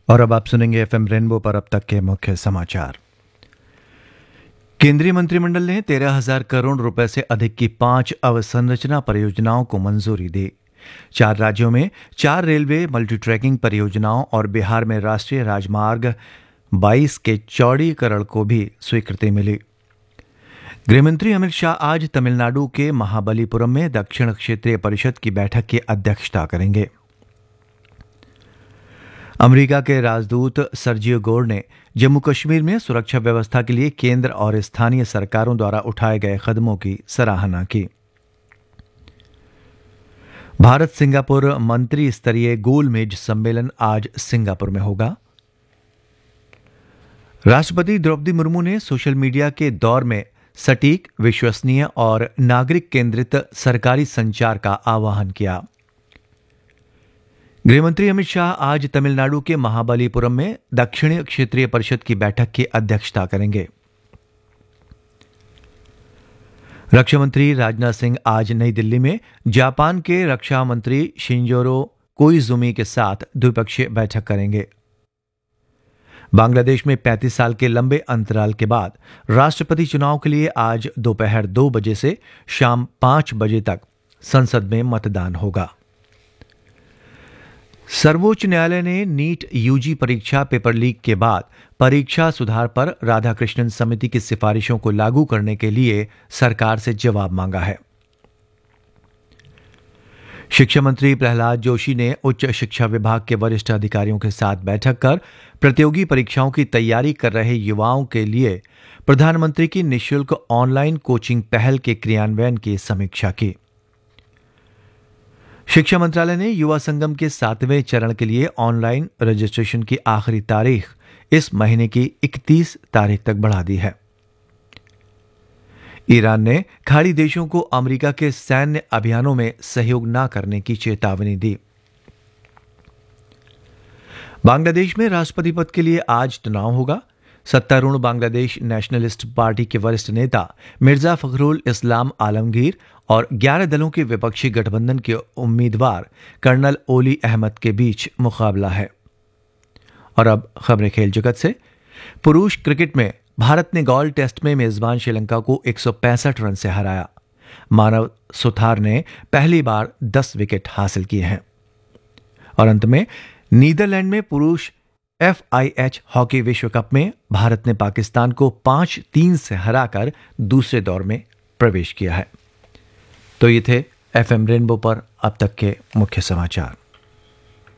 और अब आप सुनेंगे एफएम रेनबो पर अब तक के मुख्य समाचार। केंद्रीय मंत्रिमंडल ने 13,000 करोड़ रुपए से अधिक की 5 अवसंरचना परियोजनाओं को मंजूरी दी। 4 राज्यों में 4 रेलवे मल्टी ट्रैकिंग परियोजनाओं और बिहार में राष्ट्रीय राजमार्ग 22 के चौड़ीकरण को भी स्वीकृति मिली। गृहमंत्री अमित शाह आज तमिलनाडु के महाबलीपुरम में दक्षिण क्षेत्रीय परिषद की बैठक की अध्यक्षता करेंगे। अमेरिका के राजदूत सर्जियो गोर ने जम्मू कश्मीर में सुरक्षा व्यवस्था के लिए केंद्र और स्थानीय सरकारों द्वारा उठाए गए कदमों की सराहना की। भारत सिंगापुर मंत्री स्तरीय गोलमेज सम्मेलन आज सिंगापुर में होगा। राष्ट्रपति द्रौपदी मुर्मू ने सोशल मीडिया के दौर में सटीक, विश्वसनीय और नागरिक केंद्रित सरकारी संचार का आह्वान किया। गृहमंत्री अमित शाह आज तमिलनाडु के महाबलीपुरम में दक्षिणी क्षेत्रीय परिषद की बैठक की अध्यक्षता करेंगे। रक्षा मंत्री राजनाथ सिंह आज नई दिल्ली में जापान के रक्षा मंत्री शिंजोरो कोइजुमी के साथ द्विपक्षीय बैठक करेंगे। बांग्लादेश में 35 साल के लंबे अंतराल के बाद राष्ट्रपति चुनाव के लिए आज दोपहर 2 बजे से शाम 5 बजे तक संसद में मतदान होगा। सर्वोच्च न्यायालय ने नीट यूजी परीक्षा पेपर लीक के बाद परीक्षा सुधार पर राधाकृष्णन समिति की सिफारिशों को लागू करने के लिए सरकार से जवाब मांगा है। शिक्षा मंत्री प्रहलाद जोशी ने उच्च शिक्षा विभाग के वरिष्ठ अधिकारियों के साथ बैठक कर प्रतियोगी परीक्षाओं की तैयारी कर रहे युवाओं के लिए प्रधानमंत्री की निःशुल्क ऑनलाइन कोचिंग पहल के क्रियान्वयन की समीक्षा की। शिक्षा मंत्रालय ने युवा संगम के 7वें चरण के लिए ऑनलाइन रजिस्ट्रेशन की आखिरी तारीख इस महीने की 31 तारीख तक बढ़ा दी है। ईरान ने खाड़ी देशों को अमेरिका के सैन्य अभियानों में सहयोग न करने की चेतावनी दी। बांग्लादेश में राष्ट्रपति पद के लिए आज चुनाव होगा। सत्तारूढ़ बांग्लादेश नेशनलिस्ट पार्टी के वरिष्ठ नेता मिर्जा फखरुल इस्लाम आलमगीर और 11 दलों के विपक्षी गठबंधन के उम्मीदवार कर्नल ओली अहमद के बीच मुकाबला है। और अब खबरें खेल जगत से। पुरुष क्रिकेट में भारत ने गॉल टेस्ट में मेजबान श्रीलंका को 165 रन से हराया। मानव सुथार ने पहली बार 10 विकेट हासिल किए हैं। और अंत में नीदरलैंड में पुरुष FIH हॉकी विश्व कप में भारत ने पाकिस्तान को 5-3 से हराकर दूसरे दौर में प्रवेश किया है। तो ये थे एफएम रेनबो पर अब तक के मुख्य समाचार।